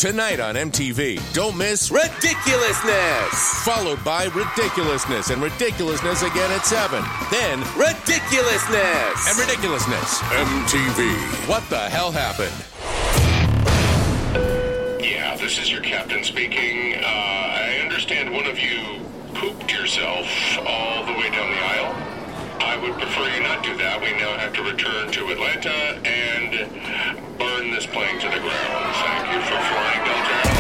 Tonight on MTV, don't miss Ridiculousness! Followed by Ridiculousness and Ridiculousness again at 7. Then Ridiculousness! and Ridiculousness. MTV. What the hell happened? Yeah, this is your captain speaking. I understand one of you pooped yourself all the way down the aisle. I would prefer you not do that. We now have to return to Atlanta and burn this plane to the ground. Thank you for flying